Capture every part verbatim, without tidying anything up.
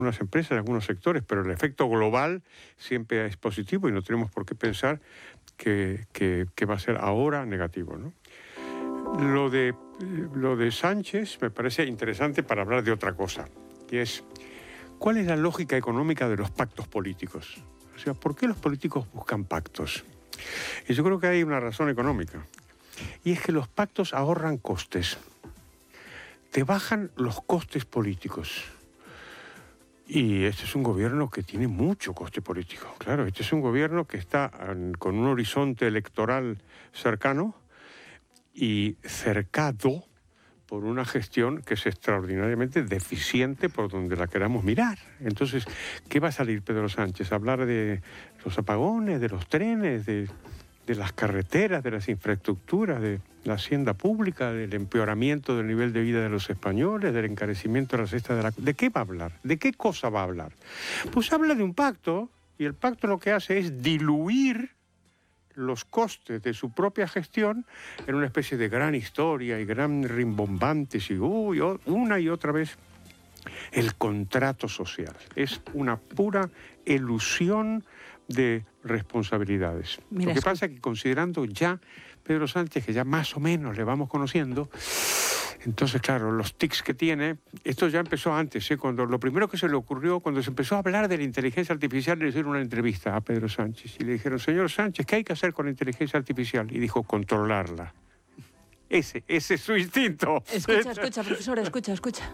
algunas empresas, en algunos sectores, pero el efecto global siempre es positivo y no tenemos por qué pensar que, que, que va a ser ahora negativo, ¿no? Lo de, lo de Sánchez me parece interesante para hablar de otra cosa, que es ¿cuál es la lógica económica de los pactos políticos? O sea, ¿por qué los políticos buscan pactos? Y yo creo que hay una razón económica, y es que los pactos ahorran costes, te bajan los costes políticos. Y este es un gobierno que tiene mucho coste político. Claro, este es un gobierno que está con un horizonte electoral cercano y cercado por una gestión que es extraordinariamente deficiente por donde la queramos mirar. Entonces, ¿qué va a salir Pedro Sánchez? ¿A hablar de los apagones, de los trenes, de, de las carreteras, de las infraestructuras, de la hacienda pública, del empeoramiento del nivel de vida de los españoles, del encarecimiento de la cesta de la... ¿De qué va a hablar? ¿De qué cosa va a hablar? Pues habla de un pacto, y el pacto lo que hace es diluir los costes de su propia gestión en una especie de gran historia y gran rimbombantes y uy, una y otra vez el contrato social. Es una pura ilusión de responsabilidades. Mira, lo que pasa es que considerando ya Pedro Sánchez, que ya más o menos le vamos conociendo, entonces, claro, los tics que tiene, esto ya empezó antes, ¿eh? Cuando lo primero que se le ocurrió, cuando se empezó a hablar de la inteligencia artificial, le hicieron una entrevista a Pedro Sánchez y le dijeron, señor Sánchez, ¿qué hay que hacer con la inteligencia artificial? Y dijo, controlarla. Ese, ese es su instinto. Escucha, escucha, profesor, escucha, escucha.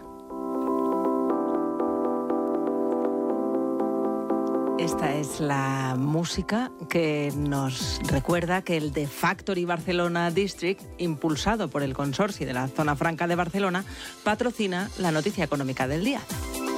Esta es la música que nos recuerda que el The Factory Barcelona District, impulsado por el consorcio de la Zona Franca de Barcelona, patrocina la noticia económica del día.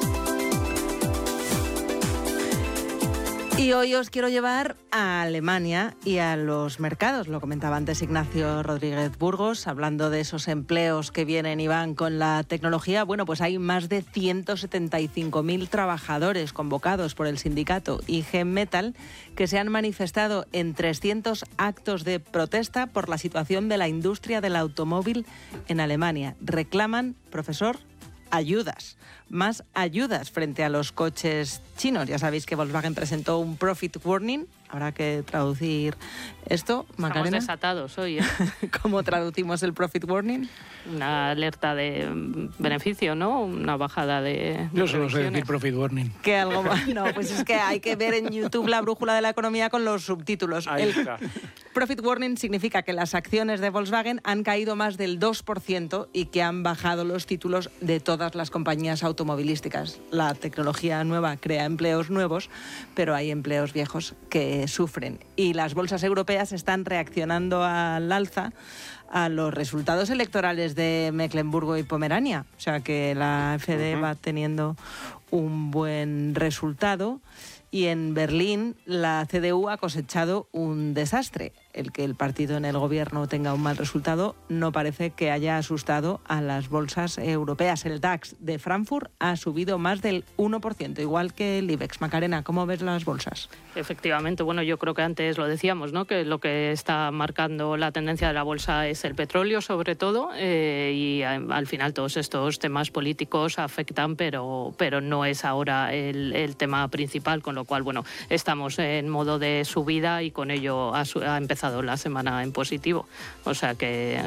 Y hoy os quiero llevar a Alemania y a los mercados. Lo comentaba antes Ignacio Rodríguez Burgos, hablando de esos empleos que vienen y van con la tecnología. Bueno, pues hay más de ciento setenta y cinco mil trabajadores convocados por el sindicato I G Metall que se han manifestado en trescientos actos de protesta por la situación de la industria del automóvil en Alemania. Reclaman, profesor, ayudas, más ayudas frente a los coches chinos. Ya sabéis que Volkswagen presentó un profit warning. Habrá que traducir esto, Macarena. Estamos desatados hoy, ¿eh? ¿Cómo traducimos el profit warning? Una alerta de beneficio, ¿no? Una bajada de... Yo solo sé decir profit warning. Que algo más. No, pues es que hay que ver en YouTube La Brújula de la Economía con los subtítulos. Ahí el está. Profit warning significa que las acciones de Volkswagen han caído más del dos por ciento y que han bajado los títulos de todas las compañías automovilísticas. La tecnología nueva crea empleos nuevos, pero hay empleos viejos que sufren. Y las bolsas europeas están reaccionando al alza a los resultados electorales de Mecklemburgo y Pomerania. O sea que la F D uh-huh. va teniendo un buen resultado. Y en Berlín la C D U ha cosechado un desastre. El que el partido en el gobierno tenga un mal resultado no parece que haya asustado a las bolsas europeas. El DAX de Frankfurt ha subido más del uno por ciento, igual que el IBEX. Macarena, ¿cómo ves las bolsas? Efectivamente, bueno, yo creo que antes lo decíamos, ¿no? Que lo que está marcando la tendencia de la bolsa es el petróleo, sobre todo, eh, y a, al final todos estos temas políticos afectan, pero, pero no es ahora el, el tema principal, con lo cual, bueno, estamos en modo de subida y con ello ha, ha empezado la semana en positivo. O sea que...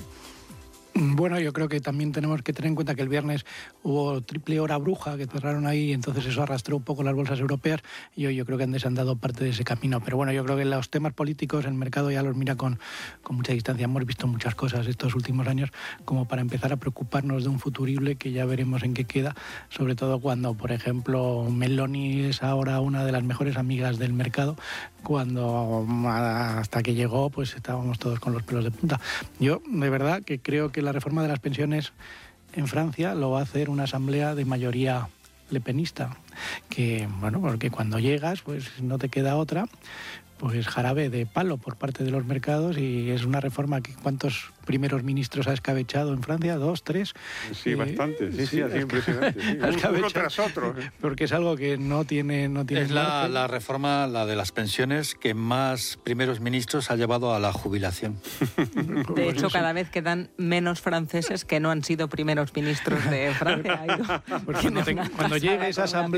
Bueno, yo creo que también tenemos que tener en cuenta que el viernes hubo triple hora bruja que cerraron ahí, entonces eso arrastró un poco las bolsas europeas y hoy yo creo que han desandado parte de ese camino. Pero bueno, yo creo que los temas políticos el mercado ya los mira con, con mucha distancia. Hemos visto muchas cosas estos últimos años como para empezar a preocuparnos de un futurible que ya veremos en qué queda, sobre todo cuando, por ejemplo, Meloni es ahora una de las mejores amigas del mercado, cuando hasta que llegó pues estábamos todos con los pelos de punta. Yo de verdad que creo que la reforma de las pensiones en Francia lo va a hacer una asamblea de mayoría lepenista, que bueno, porque cuando llegas pues no te queda otra, pues jarabe de palo por parte de los mercados y es una reforma que ¿cuántos primeros ministros ha escabechado en Francia? ¿Dos, tres? Sí, eh, bastante, sí, sí, sí, así impresionante. Sí. Uno tras otro. Porque es algo que no tiene... No tiene es la, la reforma, la de las pensiones, que más primeros ministros ha llevado a la jubilación. De hecho, cada vez quedan menos franceses que no han sido primeros ministros de Francia. Pues cuando, te, cuando llegue esa asamblea...